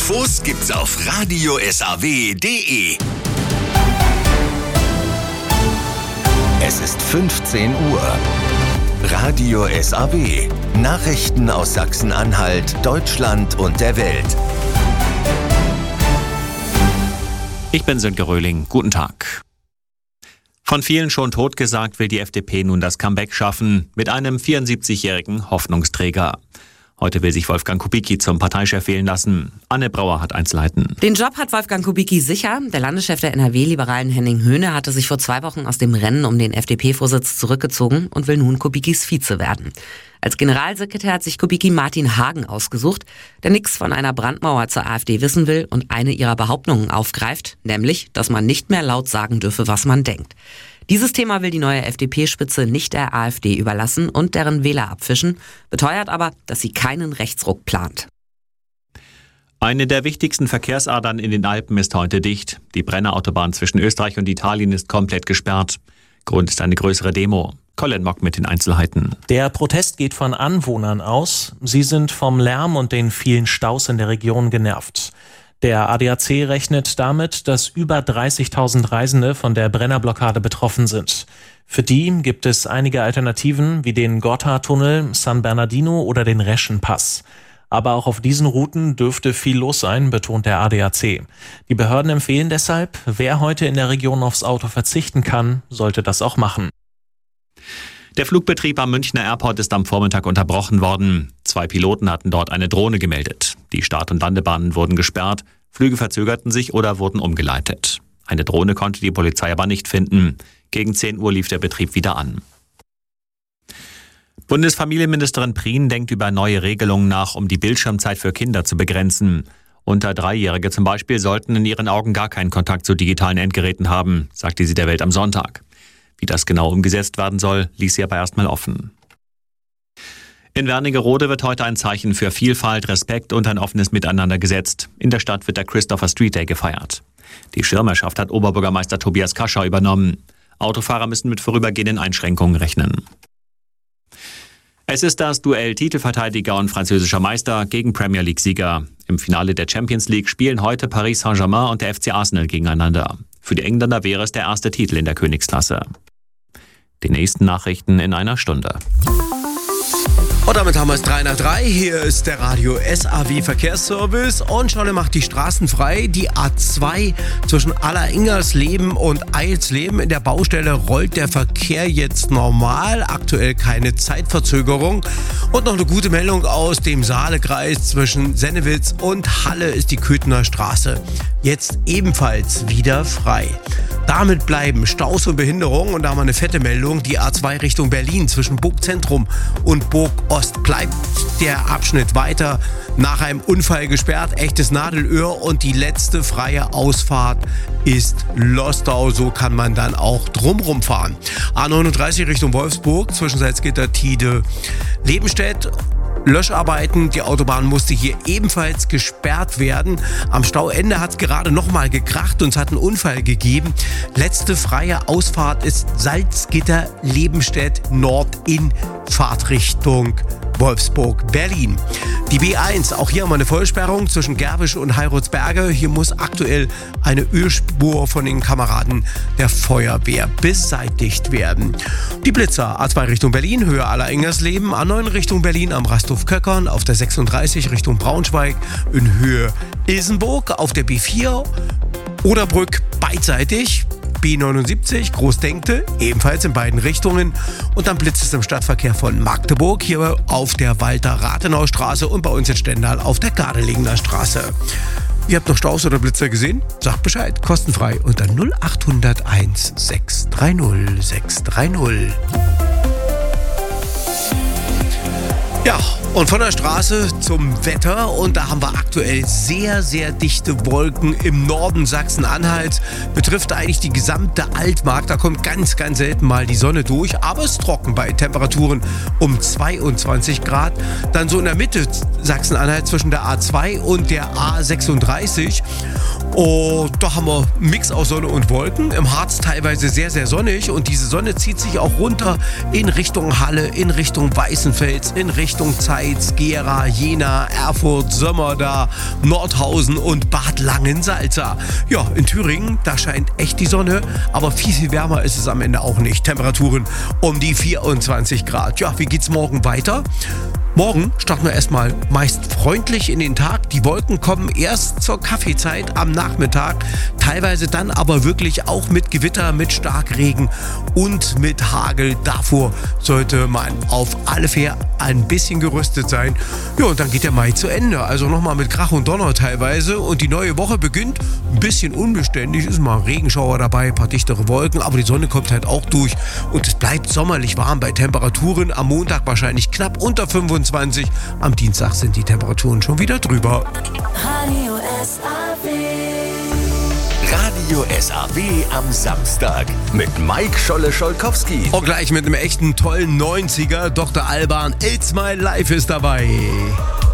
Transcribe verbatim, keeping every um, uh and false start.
Infos gibt's auf radio s a w punkt d e. Es ist fünfzehn Uhr. Radio S A W. Nachrichten aus Sachsen-Anhalt, Deutschland und der Welt. Ich bin Sönke Röhling. Guten Tag. Von vielen schon totgesagt, will die F D P nun das Comeback schaffen, mit einem vierundsiebzigjährigen Hoffnungsträger. Heute will sich Wolfgang Kubicki zum Parteichef wählen lassen. Anne Brauer hat Einzelheiten. Den Job hat Wolfgang Kubicki sicher. Der Landeschef der N R W-Liberalen Henning Höhne hatte sich vor zwei Wochen aus dem Rennen um den F D P-Vorsitz zurückgezogen und will nun Kubickis Vize werden. Als Generalsekretär hat sich Kubicki Martin Hagen ausgesucht, der nichts von einer Brandmauer zur AfD wissen will und eine ihrer Behauptungen aufgreift, nämlich, dass man nicht mehr laut sagen dürfe, was man denkt. Dieses Thema will die neue F D P-Spitze nicht der AfD überlassen und deren Wähler abfischen, beteuert aber, dass sie keinen Rechtsruck plant. Eine der wichtigsten Verkehrsadern in den Alpen ist heute dicht. Die Brennerautobahn zwischen Österreich und Italien ist komplett gesperrt. Grund ist eine größere Demo. Colin Mock mit den Einzelheiten. Der Protest geht von Anwohnern aus. Sie sind vom Lärm und den vielen Staus in der Region genervt. Der A D A C rechnet damit, dass über dreißigtausend Reisende von der Brennerblockade betroffen sind. Für die gibt es einige Alternativen wie den Gotthardtunnel, San Bernardino oder den Reschenpass. Aber auch auf diesen Routen dürfte viel los sein, betont der A D A C. Die Behörden empfehlen deshalb, wer heute in der Region aufs Auto verzichten kann, sollte das auch machen. Der Flugbetrieb am Münchner Airport ist am Vormittag unterbrochen worden. Zwei Piloten hatten dort eine Drohne gemeldet. Die Start- und Landebahnen wurden gesperrt, Flüge verzögerten sich oder wurden umgeleitet. Eine Drohne konnte die Polizei aber nicht finden. Gegen zehn Uhr lief der Betrieb wieder an. Bundesfamilienministerin Prien denkt über neue Regelungen nach, um die Bildschirmzeit für Kinder zu begrenzen. Unter Dreijährige zum Beispiel sollten in ihren Augen gar keinen Kontakt zu digitalen Endgeräten haben, sagte sie der Welt am Sonntag. Wie das genau umgesetzt werden soll, ließ sie aber erstmal offen. In Wernigerode wird heute ein Zeichen für Vielfalt, Respekt und ein offenes Miteinander gesetzt. In der Stadt wird der Christopher Street Day gefeiert. Die Schirmherrschaft hat Oberbürgermeister Tobias Kascher übernommen. Autofahrer müssen mit vorübergehenden Einschränkungen rechnen. Es ist das Duell Titelverteidiger und französischer Meister gegen Premier League-Sieger. Im Finale der Champions League spielen heute Paris Saint-Germain und der F C Arsenal gegeneinander. Für die Engländer wäre es der erste Titel in der Königsklasse. Die nächsten Nachrichten in einer Stunde. Und damit haben wir es drei nach drei. Hier ist der Radio S A W Verkehrsservice und Scholle macht die Straßen frei. Die A zwei zwischen Alleringersleben und Eilsleben. In der Baustelle rollt der Verkehr jetzt normal. Aktuell keine Zeitverzögerung. Und noch eine gute Meldung aus dem Saalekreis zwischen Sennewitz und Halle ist die Köthener Straße jetzt ebenfalls wieder frei. Damit bleiben Staus und Behinderungen und da haben wir eine fette Meldung. Die A zwei Richtung Berlin zwischen Burgzentrum und Burg Ost bleibt der Abschnitt weiter nach einem Unfall gesperrt. Echtes Nadelöhr und die letzte freie Ausfahrt ist Lostau. So kann man dann auch drumrum fahren. A neununddreißig Richtung Wolfsburg zwischen Salzgitter, Tide, Lebenstedt. Löscharbeiten. Die Autobahn musste hier ebenfalls gesperrt werden. Am Stauende hat es gerade nochmal gekracht und es hat einen Unfall gegeben. Letzte freie Ausfahrt ist Salzgitter, Lebenstedt, Nord in Fahrtrichtung Wolfsburg-Berlin. Die B eins, auch hier haben wir eine Vollsperrung zwischen Gerbisch und Heiratsberge. Hier muss aktuell eine Ölspur von den Kameraden der Feuerwehr beseitigt werden. Die Blitzer, A zwei Richtung Berlin, Höhe Alleringersleben, A neun Richtung Berlin am Rasthof-Köckern, auf der sechsunddreißig Richtung Braunschweig, in Höhe Ilsenburg, auf der B vier Oderbrück beidseitig. B neunundsiebzig, Großdenkte, ebenfalls in beiden Richtungen. Und dann blitzt es im Stadtverkehr von Magdeburg, hier auf der Walter-Rathenau-Straße und bei uns in Stendal auf der Gardelingener Straße. Ihr habt noch Staus oder Blitzer gesehen? Sagt Bescheid, kostenfrei unter null acht null eins sechs drei null sechs drei null. Ja, und von der Straße zum Wetter und da haben wir aktuell sehr, sehr dichte Wolken im Norden Sachsen-Anhalts. Betrifft eigentlich die gesamte Altmark, da kommt ganz, ganz selten mal die Sonne durch, aber es ist trocken bei Temperaturen um zweiundzwanzig Grad. Dann so in der Mitte Sachsen-Anhalt zwischen der A zwei und der A sechsunddreißig. Und da haben wir einen Mix aus Sonne und Wolken. Im Harz teilweise sehr, sehr sonnig und diese Sonne zieht sich auch runter in Richtung Halle, in Richtung Weißenfels, in Richtung Zeitz. Weiz, Gera, Jena, Erfurt, Sömmerda, Nordhausen und Bad Langensalza. Ja, in Thüringen, da scheint echt die Sonne, aber viel, viel wärmer ist es am Ende auch nicht. Temperaturen um die vierundzwanzig Grad. Ja, wie geht's morgen weiter? Morgen starten wir erstmal meist freundlich in den Tag. Die Wolken kommen erst zur Kaffeezeit am Nachmittag, teilweise dann aber wirklich auch mit Gewitter, mit Starkregen und mit Hagel. Davor sollte man auf alle Fälle ein bisschen gerüstet sein. Ja, und dann geht der Mai zu Ende. Also nochmal mit Krach und Donner teilweise. Und die neue Woche beginnt ein bisschen unbeständig. Ist mal ein Regenschauer dabei, ein paar dichtere Wolken, aber die Sonne kommt halt auch durch. Und es bleibt sommerlich warm bei Temperaturen. Am Montag wahrscheinlich knapp unter fünfundzwanzig. Am Dienstag sind die Temperaturen schon wieder drüber. Radio S A W. Radio S A W am Samstag mit Mike Scholle-Scholkowski. Und gleich mit einem echten tollen neunziger. Doktor Alban, It's My Life ist dabei.